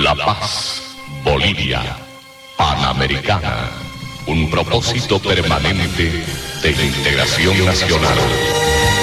La Paz, Bolivia, Panamericana, un propósito permanente de integración nacional.